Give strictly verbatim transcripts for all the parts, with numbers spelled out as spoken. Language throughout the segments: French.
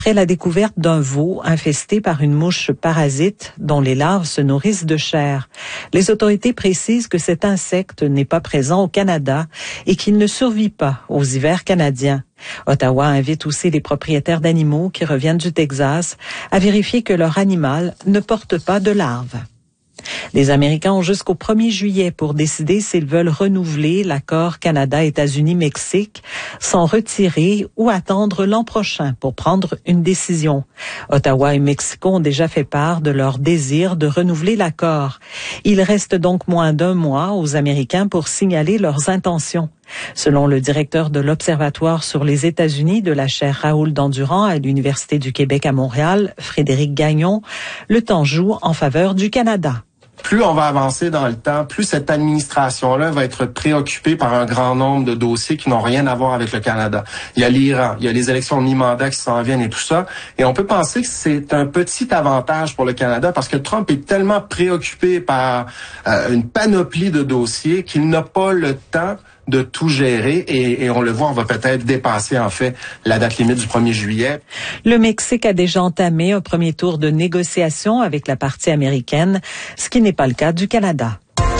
après la découverte d'un veau infesté par une mouche parasite dont les larves se nourrissent de chair. Les autorités précisent que cet insecte n'est pas présent au Canada et qu'il ne survit pas aux hivers canadiens. Ottawa invite aussi les propriétaires d'animaux qui reviennent du Texas à vérifier que leur animal ne porte pas de larves. Les Américains ont jusqu'au premier juillet pour décider s'ils veulent renouveler l'accord Canada-États-Unis-Mexique, s'en retirer ou attendre l'an prochain pour prendre une décision. Ottawa et Mexico ont déjà fait part de leur désir de renouveler l'accord. Il reste donc moins d'un mois aux Américains pour signaler leurs intentions. Selon le directeur de l'Observatoire sur les États-Unis de la chaire Raoul Dandurand à l'Université du Québec à Montréal, Frédéric Gagnon, le temps joue en faveur du Canada. Plus on va avancer dans le temps, plus cette administration-là va être préoccupée par un grand nombre de dossiers qui n'ont rien à voir avec le Canada. Il y a l'Iran, il y a les élections de mi-mandat qui s'en viennent et tout ça. Et on peut penser que c'est un petit avantage pour le Canada parce que Trump est tellement préoccupé par euh, une panoplie de dossiers qu'il n'a pas le temps de tout gérer et, et on le voit, on va peut-être dépasser en fait la date limite du premier juillet. Le Mexique a déjà entamé un premier tour de négociation avec la partie américaine, ce qui n'est pas le cas du Canada.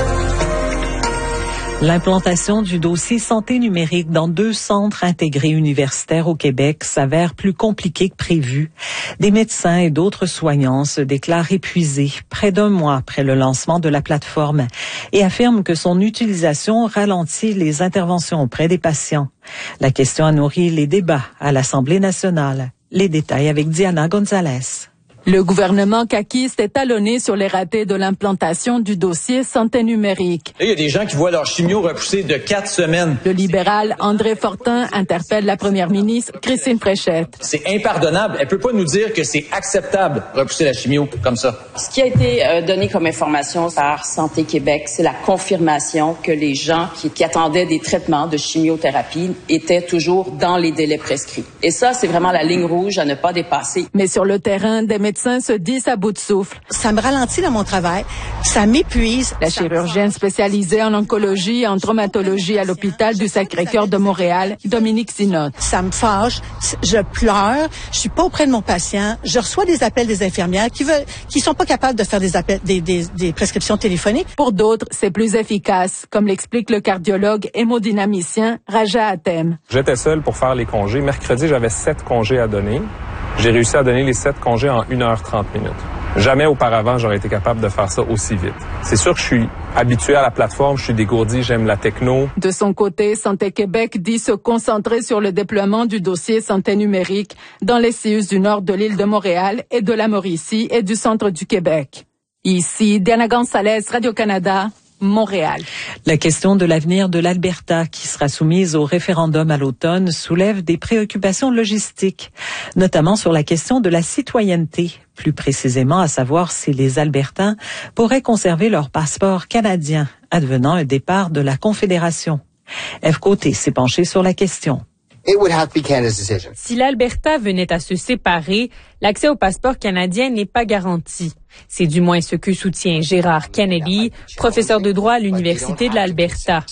L'implantation du dossier santé numérique dans deux centres intégrés universitaires au Québec s'avère plus compliquée que prévu. Des médecins et d'autres soignants se déclarent épuisés près d'un mois après le lancement de la plateforme et affirment que son utilisation ralentit les interventions auprès des patients. La question a nourri les débats à l'Assemblée nationale. Les détails avec Diana Gonzalez. Le gouvernement caquiste est talonné sur les ratés de l'implantation du dossier santé numérique. Il y a des gens qui voient leur chimio repousser de quatre semaines. Le libéral André Fortin interpelle la première ministre Christine Fréchette. C'est impardonnable. Elle peut pas nous dire que c'est acceptable de repousser la chimio comme ça. Ce qui a été euh, donné comme information par Santé Québec, c'est la confirmation que les gens qui, qui attendaient des traitements de chimiothérapie étaient toujours dans les délais prescrits. Et ça, c'est vraiment la ligne rouge à ne pas dépasser. Mais sur le terrain, des médecins se disent à bout de souffle. Ça me ralentit dans mon travail, ça m'épuise. La chirurgienne spécialisée en oncologie et en traumatologie à l'hôpital du Sacré-Cœur de Montréal, Dominique Sinotte. Ça me fâche, je pleure, je suis pas auprès de mon patient, je reçois des appels des infirmières qui veulent, qui sont pas capables de faire des appels, des, des, des prescriptions téléphoniques. Pour d'autres, c'est plus efficace, comme l'explique le cardiologue hémodynamicien Raja Atem. J'étais seul pour faire les congés. Mercredi, j'avais sept congés à donner. J'ai réussi à donner les sept congés en une heure trente minutes. Jamais auparavant, j'aurais été capable de faire ça aussi vite. C'est sûr que je suis habitué à la plateforme, je suis dégourdi, j'aime la techno. De son côté, Santé Québec dit se concentrer sur le déploiement du dossier santé numérique dans les C I U S du nord de l'île de Montréal et de la Mauricie et du centre du Québec. Ici, Diana Gonzalez, Radio-Canada. Montréal. La question de l'avenir de l'Alberta, qui sera soumise au référendum à l'automne, soulève des préoccupations logistiques, notamment sur la question de la citoyenneté, plus précisément à savoir si les Albertains pourraient conserver leur passeport canadien, advenant un départ de la Confédération. Ève Côté s'est penché sur la question. Si l'Alberta venait à se séparer, l'accès au passeport canadien n'est pas garanti. C'est du moins ce que soutient Gérard Kennedy, professeur de droit à l'Université de l'Alberta.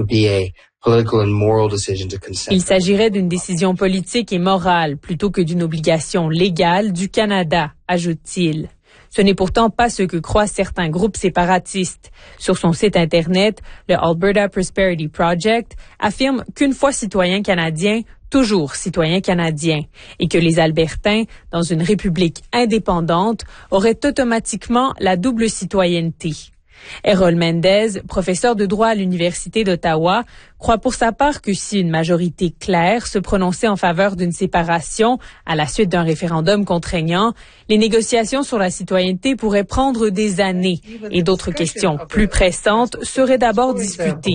Il s'agirait d'une décision politique et morale plutôt que d'une obligation légale du Canada, ajoute-t-il. Ce n'est pourtant pas ce que croient certains groupes séparatistes. Sur son site Internet, le Alberta Prosperity Project affirme qu'une fois citoyen canadien, toujours citoyen canadien, et que les Albertains, dans une république indépendante, auraient automatiquement la double citoyenneté. Errol Mendez, professeur de droit à l'Université d'Ottawa, croit pour sa part que si une majorité claire se prononçait en faveur d'une séparation à la suite d'un référendum contraignant, les négociations sur la citoyenneté pourraient prendre des années et d'autres questions plus pressantes seraient d'abord discutées.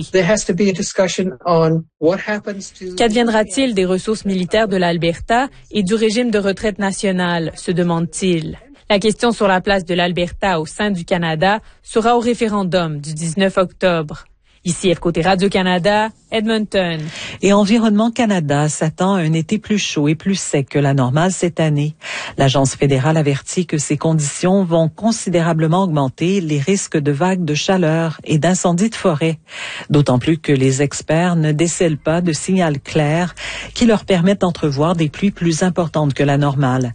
Qu'adviendra-t-il des ressources militaires de l'Alberta et du régime de retraite nationale, se demande-t-il. La question sur la place de l'Alberta au sein du Canada sera au référendum du dix-neuf octobre. Ici F Côté Radio-Canada, Edmonton. Et Environnement Canada s'attend à un été plus chaud et plus sec que la normale cette année. L'agence fédérale avertit que ces conditions vont considérablement augmenter les risques de vagues de chaleur et d'incendies de forêt. D'autant plus que les experts ne décèlent pas de signal clair qui leur permettent d'entrevoir des pluies plus importantes que la normale.